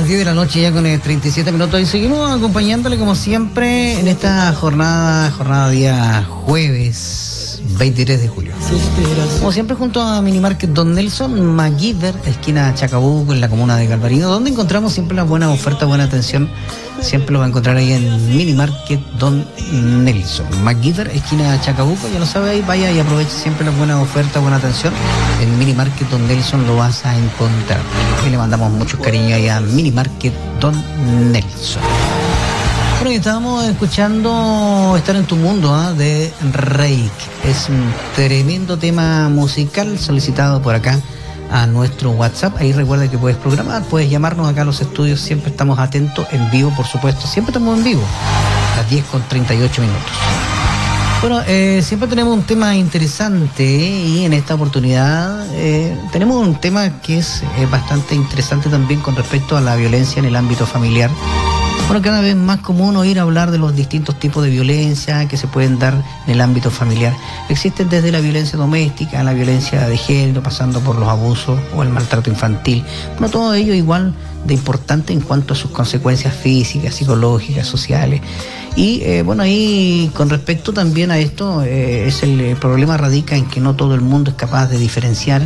10 de la noche ya con 37 minutos y seguimos acompañándole como siempre en esta jornada día jueves 23 de julio. Como siempre junto a Minimarket Don Nelson, MacGyver, esquina Chacabuco, en la comuna de Galvarino, donde encontramos siempre la buena oferta, buena atención. Siempre lo va a encontrar ahí en Minimarket Don Nelson. MacGyver, esquina Chacabuco, ya lo sabe, ahí vaya y aproveche siempre la buena oferta, buena atención. En Minimarket Don Nelson lo vas a encontrar. Y le mandamos mucho cariño ahí a Minimarket Don Nelson. Bueno, y estábamos escuchando Estar en tu mundo, de Reik. Es un tremendo tema musical solicitado por acá a nuestro WhatsApp. Ahí recuerda que puedes programar, puedes llamarnos acá a los estudios. Siempre estamos atentos, en vivo, por supuesto. Siempre estamos en vivo, a las 10:38 minutos. Bueno, siempre tenemos un tema interesante y en esta oportunidad tenemos un tema que es bastante interesante también con respecto a la violencia en el ámbito familiar. Bueno, cada vez más común oír hablar de los distintos tipos de violencia que se pueden dar en el ámbito familiar. Existen desde la violencia doméstica, la violencia de género, pasando por los abusos o el maltrato infantil. Bueno, todo ello igual de importante en cuanto a sus consecuencias físicas, psicológicas, sociales. Y bueno, ahí con respecto también a esto, el problema radica en que no todo el mundo es capaz de diferenciar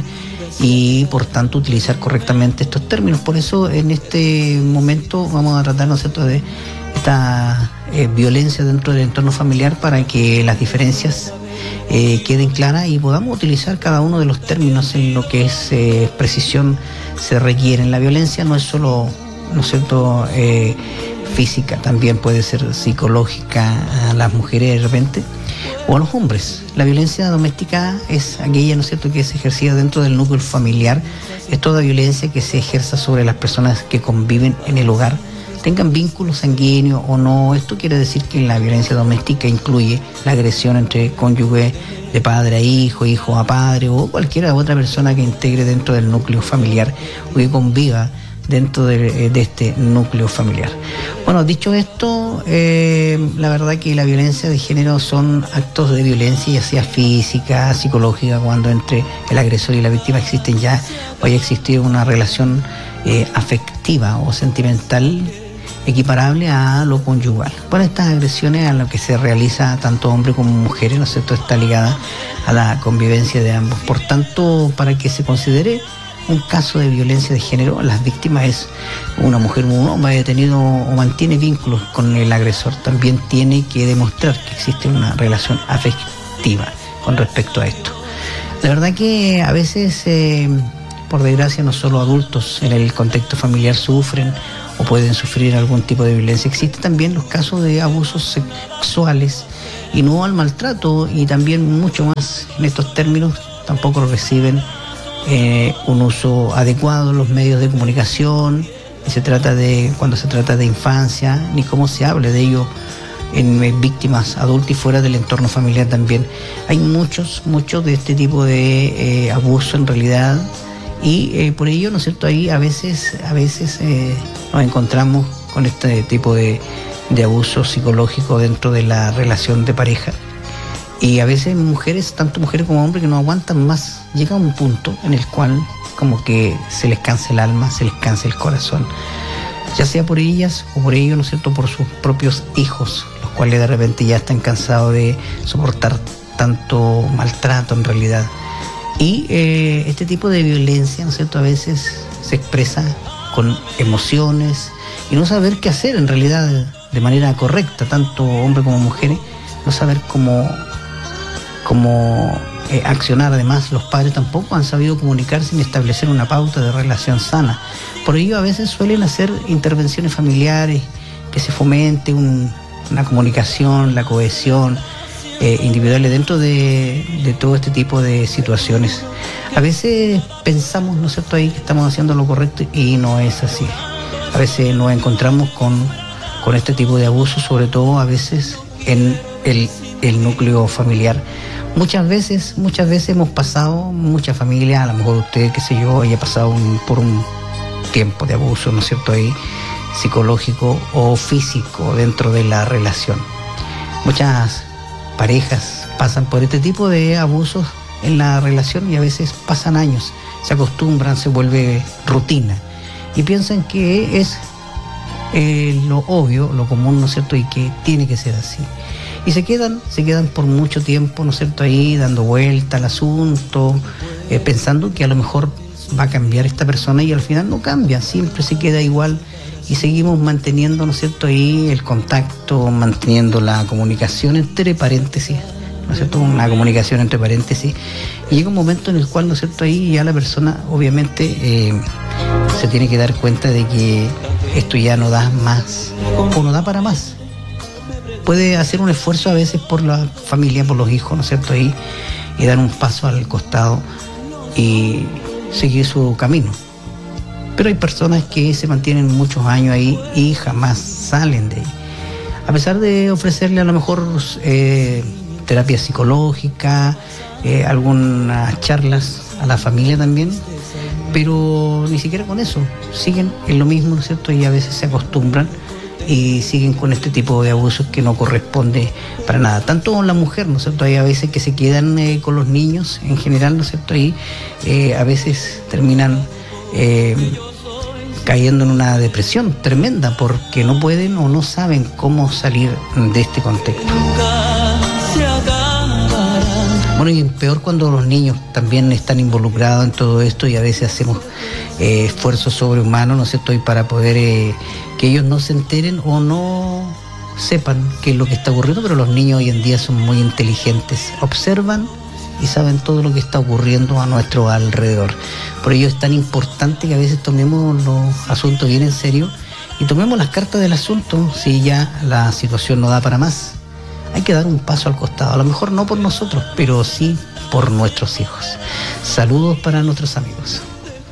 y por tanto utilizar correctamente estos términos. Por eso en este momento vamos a tratar, ¿no es cierto?, de esta violencia dentro del entorno familiar para que las diferencias queden claras y podamos utilizar cada uno de los términos en lo que es precisión se requiere. La violencia no es solo, ¿no es cierto?, física, también puede ser psicológica a las mujeres de repente o a los hombres. La violencia doméstica es aquella, ¿no es cierto?, que es ejercida dentro del núcleo familiar. Es toda violencia que se ejerza sobre las personas que conviven en el hogar, tengan vínculos sanguíneos o no. Esto quiere decir que la violencia doméstica incluye la agresión entre cónyuges, de padre a hijo, hijo a padre o cualquier otra persona que integre dentro del núcleo familiar o que conviva dentro de este núcleo familiar. Bueno, dicho esto, la verdad que la violencia de género son actos de violencia, ya sea física, psicológica, cuando entre el agresor y la víctima existen ya o haya existido una relación afectiva o sentimental equiparable a lo conyugal. Bueno, estas agresiones a lo que se realiza tanto hombre como mujeres, ¿no es cierto?, está ligada a la convivencia de ambos. Por tanto, para que se considere un caso de violencia de género, las víctimas es una mujer o un hombre haya tenido o mantiene vínculos con el agresor. También tiene que demostrar que existe una relación afectiva con respecto a esto. La verdad que a veces, por desgracia, no solo adultos en el contexto familiar sufren o pueden sufrir algún tipo de violencia. Existen también los casos de abusos sexuales y no al maltrato, y también mucho más en estos términos tampoco reciben un uso adecuado en los medios de comunicación. Cuando se trata de infancia, ni cómo se hable de ello en víctimas adultas y fuera del entorno familiar también. Hay muchos de este tipo de abuso en realidad, y por ello, ¿no es cierto?, ahí a veces nos encontramos con este tipo de abuso psicológico dentro de la relación de pareja. Y a veces mujeres, tanto mujeres como hombres, que no aguantan más. Llega un punto en el cual como que se les cansa el alma, se les cansa el corazón. Ya sea por ellas o por ellos, ¿no es cierto?, por sus propios hijos, los cuales de repente ya están cansados de soportar tanto maltrato en realidad. Y este tipo de violencia, ¿no es cierto?, a veces se expresa con emociones y no saber qué hacer en realidad de manera correcta, tanto hombres como mujeres, no saber cómo accionar. Además, los padres tampoco han sabido comunicarse ni establecer una pauta de relación sana. Por ello, a veces suelen hacer intervenciones familiares que se fomente una comunicación, la cohesión individual dentro de todo este tipo de situaciones. A veces pensamos, ¿no es cierto?, ahí que estamos haciendo lo correcto y no es así. A veces nos encontramos con este tipo de abusos, sobre todo a veces en el núcleo familiar. Muchas veces hemos pasado, muchas familias, a lo mejor usted, qué sé yo, haya pasado por un tiempo de abuso, ¿no es cierto?, ahí psicológico o físico dentro de la relación. Muchas parejas pasan por este tipo de abusos en la relación y a veces pasan años, se acostumbran, se vuelve rutina y piensan que es lo obvio, lo común, ¿no es cierto?, y que tiene que ser así. Y se quedan por mucho tiempo, ¿no es cierto?, ahí dando vuelta al asunto, pensando que a lo mejor va a cambiar esta persona, y al final no cambia, siempre se queda igual, y seguimos manteniendo, ¿no es cierto?, ahí el contacto, manteniendo la comunicación entre paréntesis, ¿no es cierto?, una comunicación entre paréntesis, y llega un momento en el cual, ¿no es cierto?, ahí ya la persona obviamente se tiene que dar cuenta de que esto ya no da más, o no da para más. Puede hacer un esfuerzo a veces por la familia, por los hijos, ¿no es cierto?, ahí, y dar un paso al costado y seguir su camino. Pero hay personas que se mantienen muchos años ahí y jamás salen de ahí. A pesar de ofrecerle a lo mejor terapia psicológica, algunas charlas a la familia también, pero ni siquiera con eso. Siguen en lo mismo, ¿no es cierto?, y a veces se acostumbran y siguen con este tipo de abusos que no corresponde para nada. Tanto la mujer, ¿no es cierto?, hay a veces que se quedan con los niños en general, ¿no es cierto?, ahí a veces terminan cayendo en una depresión tremenda porque no pueden o no saben cómo salir de este contexto. Bueno, y peor cuando los niños también están involucrados en todo esto, y a veces hacemos esfuerzos sobrehumanos, ¿no es cierto?, y para poder que ellos no se enteren o no sepan qué es lo que está ocurriendo, pero los niños hoy en día son muy inteligentes, observan y saben todo lo que está ocurriendo a nuestro alrededor. Por ello es tan importante que a veces tomemos los asuntos bien en serio y tomemos las cartas del asunto. Si ya la situación no da para más, hay que dar un paso al costado, a lo mejor no por nosotros, pero sí por nuestros hijos. Saludos para nuestros amigos.